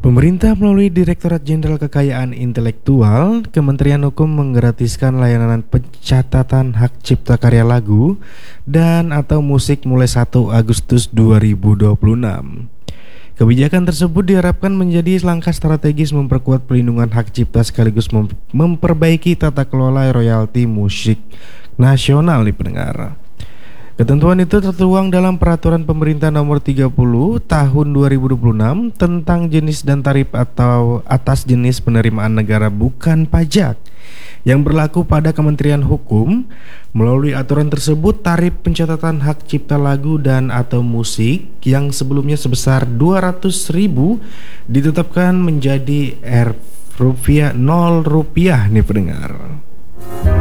Pemerintah melalui Direktorat Jenderal Kekayaan Intelektual, Kementerian Hukum menggratiskan layanan pencatatan hak cipta karya lagu dan atau musik mulai 1 Agustus 2026. Kebijakan tersebut diharapkan menjadi langkah strategis memperkuat pelindungan hak cipta sekaligus memperbaiki tata kelola royalti musik nasional di pendengar. Ketentuan itu tertuang dalam Peraturan Pemerintah Nomor 30 Tahun 2026 tentang jenis dan tarif atau atas jenis penerimaan negara bukan pajak yang berlaku pada Kementerian Hukum. Melalui aturan tersebut, tarif pencatatan hak cipta lagu dan atau musik yang sebelumnya sebesar 200.000 ditetapkan menjadi Rp0 nih pendengar.